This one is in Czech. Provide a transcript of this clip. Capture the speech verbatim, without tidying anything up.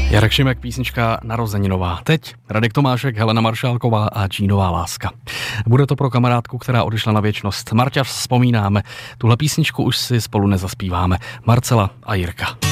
Jarek Šimek, písnička Narozeninová. Teď Radek Tomášek, Helena Maršálková a Džínová láska. Bude to pro kamarádku, která odešla na věčnost. Marťa vzpomínáme. Tuhle písničku už si spolu nezaspíváme. Marcela a Jirka.